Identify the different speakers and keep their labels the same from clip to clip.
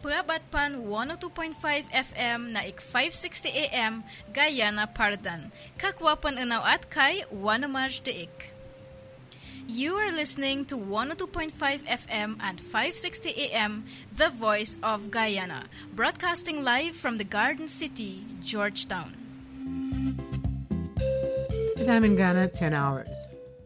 Speaker 1: Purabat Pan 102.5 FM na ik 560 AM Guyana Pardan. Kakwapan unaw at kay Wanamaj Deik. You are listening to 102.5 FM and 560 AM, The Voice of Guyana, broadcasting live from the Garden City, Georgetown.
Speaker 2: The time in Ghana, 10 hours.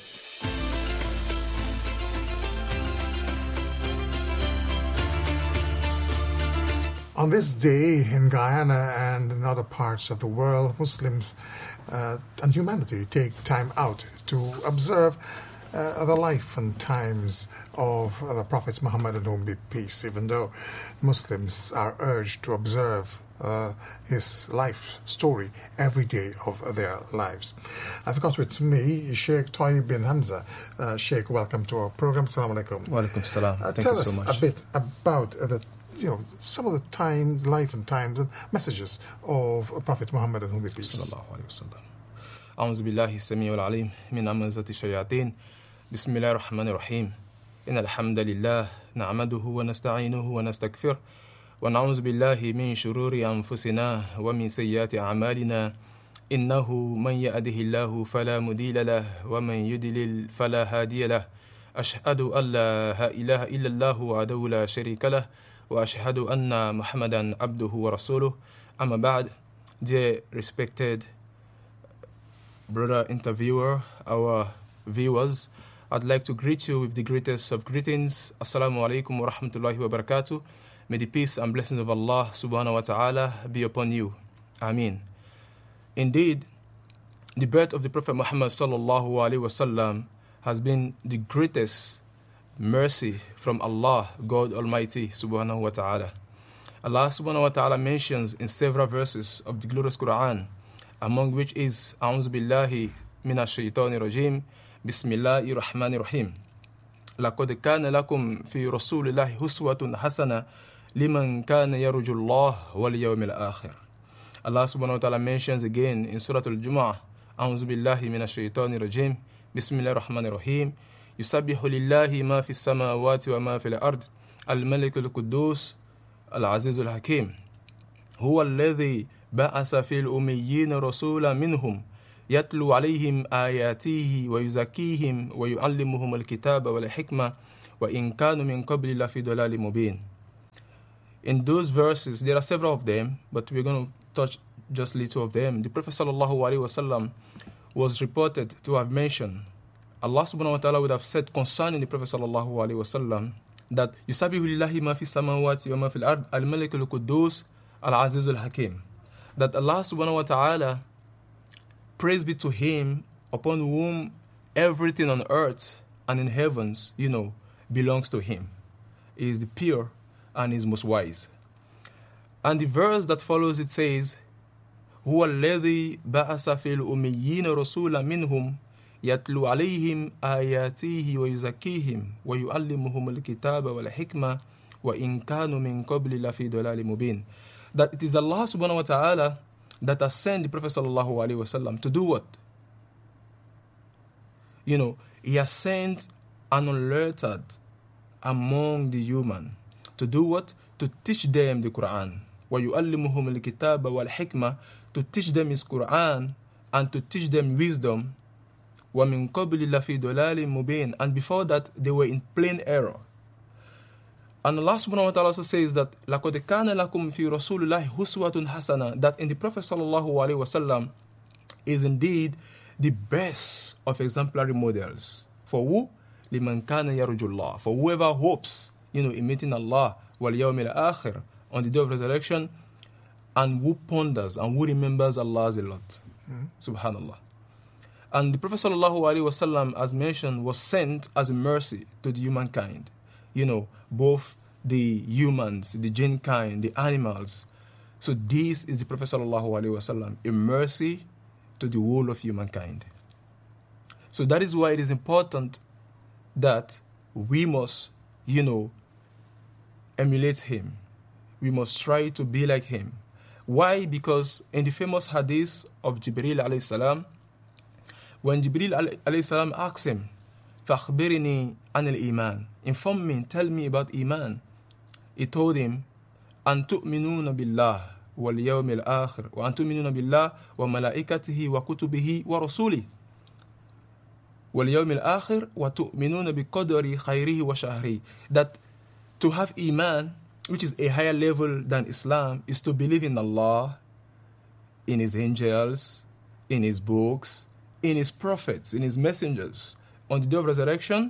Speaker 3: On this day in Guyana and in other parts of the world, Muslims and humanity take time out to observe the life and times of the Prophet Muhammad, and whom be peace, even though Muslims are urged to observe his life story every day of their lives. I've got with me Sheikh Toy bin Hamza. Sheikh, welcome to our program. Assalamu alaikum.
Speaker 4: Wa alaikum salam. Thank
Speaker 3: Tell
Speaker 4: you
Speaker 3: us
Speaker 4: so much.
Speaker 3: a bit about some of the times, life and times and messages of Prophet Muhammad, and whom be peace.
Speaker 4: Sallallahu alayhi wa sallam. أعوذ بالله السميع العليم من همزة الشياطين بسم الله الرحمن الرحيم إن الحمد لله نعمده ونستعينه ونستغفره ونعوذ بالله من شرور أنفسنا ومن سيئات أعمالنا إنه من يهده الله فلا مضل له ومن يضلل فلا هادي له أشهد أن لا إله إلا الله وحده لا شريك له وأشهد أن محمدا عبده ورسوله أما بعد. Dear respected brother interviewer, our viewers, I'd like to greet you with the greatest of greetings. Assalamu alaikum wa rahmatullahi wa barakatuh. May the peace and blessings of Allah subhanahu wa ta'ala be upon you. Ameen. Indeed, the birth of the Prophet Muhammad sallallahu alaihi wasallam has been the greatest mercy from Allah, God Almighty subhanahu wa ta'ala. Allah subhanahu wa ta'ala mentions in several verses of the glorious Quran, among which is A'udhu billahi minash shaitanir rajim, Bismillahir Rahmanir Rahim. Laqad kana lakum fi rasulillahi uswatun hasana liman kana yarju Allah wal yawmil akhir. Allah subhanahu wa ta'ala mentions again in Surah Al-Jumu'ah, A'udhu billahi minash shaitanir rajim, Bismillahir Rahmanir Rahim. يسبح لله ما في السماوات وما في الأرض الملك القدوس العزيز الحكيم هو الذي بعث في الأميين رسولا منهم يتلو عليهم آياته ويزكيهم ويعلمهم الكتاب والحكمة وإن كانوا من قبل لفي ضلال مبين. In those verses, there are several of them, but we're going to touch just little of them. The Prophet sallallahu alaihi wasallam was reported to have mentioned, Allah subhanahu wa ta'ala would have said concerning the Prophet sallallahu alaihi wasallam that yusabihu lillahi ma fi samawati wa ma fil ard al-malik al-quddus al-aziz al-hakim, that Allah subhanahu wa ta'ala, praise be to him upon whom everything on earth and in heavens, belongs to him. He is the pure and is most wise. And the verse that follows it says, هو الذي بعث في الأميين رسولا منهم يتلو عليهم آياته ويزكيهم ويعلمهم الكتاب والحكمة وإن كانوا من قبل لفي ضلال مبين. That it is Allah subhanahu wa ta'ala that has sent the Prophet sallallahu alaihi wasallam to do what? He has sent an unlettered among the human to do what? To teach them the Quran. وَيُعَلِّمُهُمُ الْكِتَابَ وَالْحِكْمَةِ, to teach them his Quran and to teach them wisdom. وَمِن قَبْلِ لَفِي ضَلَالٍ مُبِينٍ, and before that they were in plain error. And Allah subhanahu wa ta'ala also says that لَقَدْ كَانَ لَكُمْ فِي رَسُولِ اللَّهِ حُسْوَةٌ حَسَنَةٌ, that in the Prophet sallallahu alaihi wasallam is indeed the best of exemplary models. For who? لِمَنْ كَانَ يَرْجُ اللَّهِ, for whoever hopes, in meeting Allah وَالْيَوْمِ الْآخِرِ, on the day of resurrection, and who ponders and who remembers Allah a lot. Subhanallah. And the Prophet sallallahu alaihi wasallam, as mentioned, was sent as a mercy to the humankind. Both the humans, the jinn kind, the animals. So this is the Prophet sallallahu alaihi wasallam, a mercy to the whole of humankind. So that is why it is important that we must, emulate him. We must try to be like him. Why? Because in the famous hadith of Jibril alayhi salam, when Jibril alayhi salam asked him, فَأَخْبِرْنِي عَنِ الْإِيمَانِ, inform me, tell me about Iman. He told him, أن تؤمنون بالله واليوم الآخر وأن تؤمنون بالله وملائكته وكتبه ورسوله واليوم الآخر وتؤمنون بقدر خيره وشره. That to have Iman, which is a higher level than Islam, is to believe in Allah, in His angels, in His books, in His prophets, in His messengers, on the day of resurrection,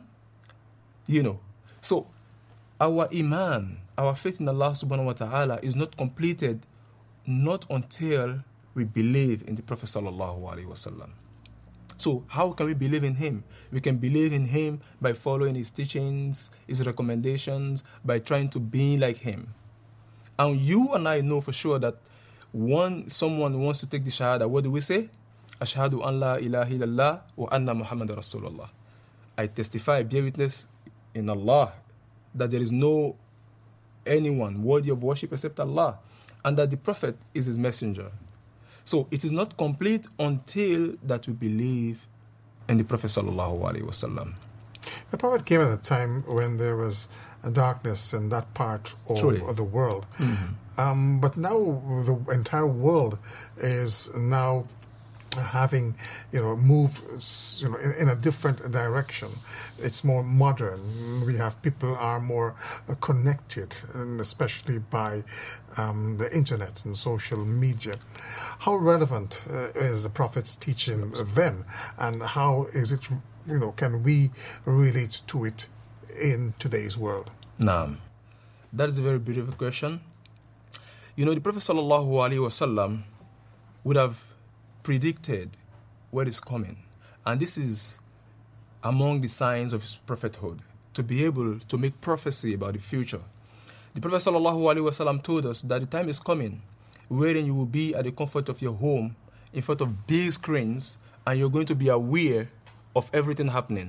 Speaker 4: So, our Iman, our faith in Allah subhanahu wa ta'ala is not completed not until we believe in the Prophet sallallahu alaihi wasallam. So, how can we believe in him? We can believe in him by following his teachings, his recommendations, by trying to be like him. And you and I know for sure that someone wants to take the Shahada, what do we say? Ashhadu an la ilaha illallah wa anna Muhammad Rasulullah. I testify, bear witness in Allah, that there is no anyone worthy of worship except Allah, and that the Prophet is his messenger. So it is not complete until that we believe in the Prophet sallallahu alaihi wasallam.
Speaker 3: The Prophet came at a time when there was a darkness in that part of the world. Mm-hmm. But now the entire world is now having, moved, in a different direction. It's more modern. We have people are more connected, and especially by the internet and social media. How relevant is the Prophet's teaching then, and how is it, can we relate to it in today's world?
Speaker 4: Naam. That is a very beautiful question. The Prophet sallallahu alaihi wasallam would have predicted what is coming. And this is among the signs of his prophethood, to be able to make prophecy about the future. The Prophet ﷺ told us that the time is coming wherein you will be at the comfort of your home in front of big screens, and you're going to be aware of everything happening.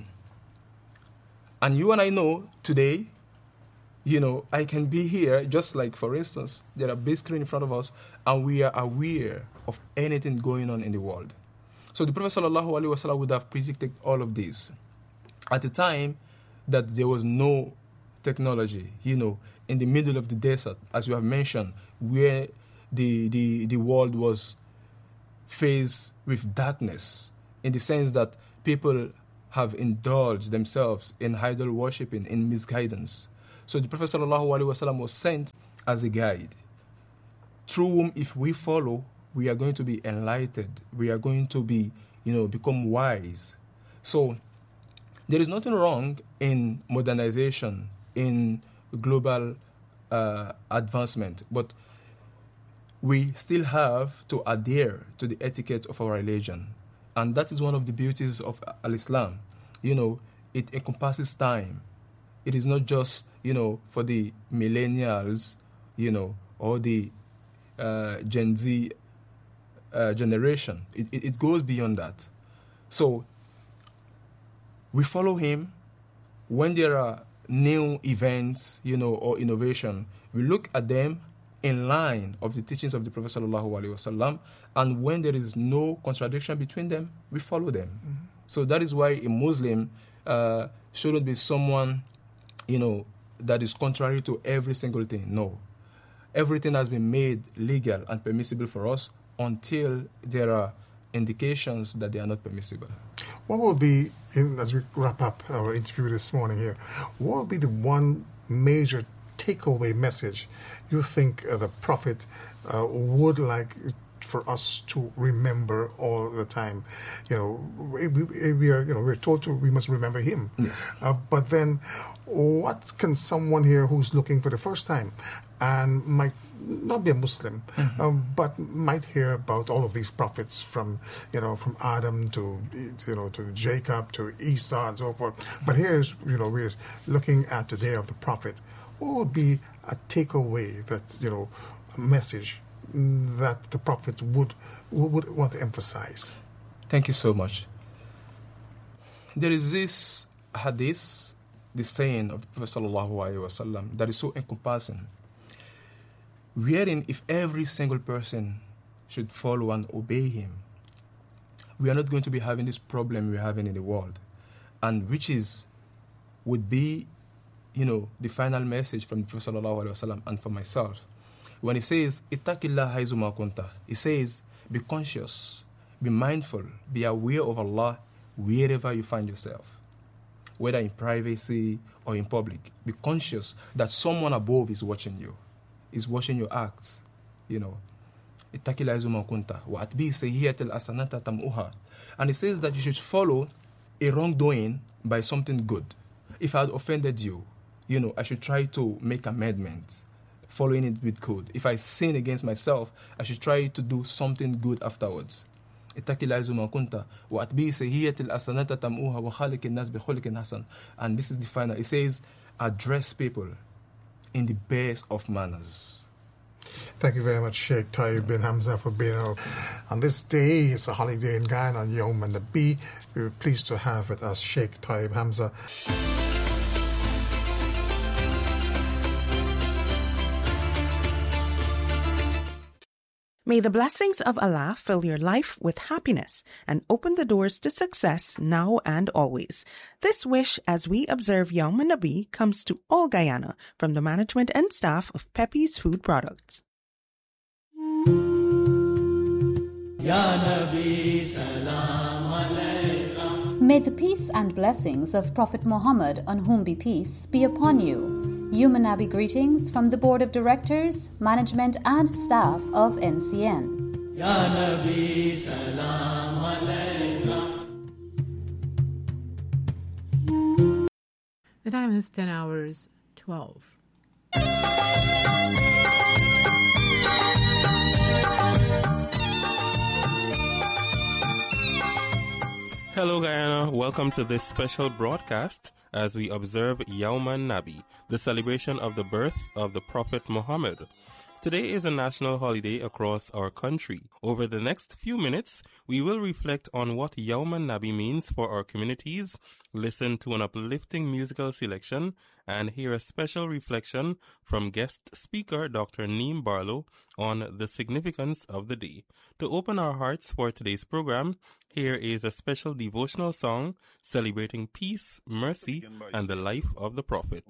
Speaker 4: And you and I know today, I can be here, just like, for instance, there are big screens in front of us, and we are aware of anything going on in the world. So the Prophet ﷺ would have predicted all of this at a time that there was no technology, in the middle of the desert, as you have mentioned, where the world was faced with darkness, in the sense that people have indulged themselves in idol worshipping, in misguidance. So the Prophet ﷺ was sent as a guide, through whom, if we follow, we are going to be enlightened. We are going to be, become wise. So there is nothing wrong in modernization, in global advancement, but we still have to adhere to the etiquette of our religion. And that is one of the beauties of Al-Islam. It encompasses time. It is not just, for the millennials, or the Gen Z generation. It goes beyond that. So we follow him when there are new events, or innovation. We look at them in line of the teachings of the Prophet sallallahu alaihi wasallam, and when there is no contradiction between them, we follow them. Mm-hmm. So that is why a Muslim shouldn't be someone, that is contrary to every single thing. No. Everything has been made legal and permissible for us until there are indications that they are not permissible.
Speaker 3: What will be, as we wrap up our interview this morning here, what will be the one major takeaway message you think the Prophet would like for us to remember all the time? We're told we must remember him.
Speaker 4: Yes.
Speaker 3: But then, what can someone here who's looking for the first time and might not be a Muslim, mm-hmm. But might hear about all of these prophets from Adam to Jacob to Esau and so forth. But here's we're looking at the day of the Prophet. What would be a takeaway that a message that the Prophet would want to emphasize?
Speaker 4: Thank you so much. There is this hadith, the saying of the Prophet sallallahu alaihi wasallam, that is so encompassing, wherein if every single person should follow and obey him, we are not going to be having this problem we're having in the world, and which would be the final message from the Prophet sallallahu alaihi wasallam and for myself. When he says, Ittaqillah haythu ma kunta, he says, be conscious, be mindful, be aware of Allah wherever you find yourself, whether in privacy or in public. Be conscious that someone above is watching you, is watching your acts, you know. Ittaqillah haythu ma kunta, wa atbi sayyi'atil hasanata tam'uha. And it says that you should follow a wrongdoing by something good. If I had offended you, you know, I should try to make amendments, following it with good. If I sin against myself, I should try to do something good afterwards. Ittaqillah haythu ma kunta wa atbi sayyi'atil hasanata tam'uha wa khaliqin nas bi khuluqin hasan. And this is the final. It says, address people in the best of manners.
Speaker 3: Thank you very much, Sheikh Taib bin Hamza, for being here. On this day, it's a holiday in Guyana, on Yawm an-Nabi. We're pleased to have with us Sheikh Taib Hamza.
Speaker 2: May the blessings of Allah fill your life with happiness and open the doors to success now and always. This wish as we observe Yawm an-Nabi comes to all Guyana from the management and staff of Pepe's Food Products.
Speaker 5: May the peace and blessings of Prophet Muhammad, on whom be peace, be upon you. Yawm an-Nabi greetings from the Board of Directors, Management and Staff of NCN. Ya Nabi, Salam
Speaker 2: Alaikum. The time is 10 hours 12.
Speaker 6: Hello Guyana, welcome to this special broadcast as we observe Yawm an-Nabi, the celebration of the birth of the Prophet Muhammad. Today is a national holiday across our country. Over the next few minutes, we will reflect on what Yawm an-Nabi means for our communities, listen to an uplifting musical selection, and hear a special reflection from guest speaker Dr. Neem Barlow on the significance of the day. To open our hearts for today's program, here is a special devotional song celebrating peace, mercy, and the life of the Prophet.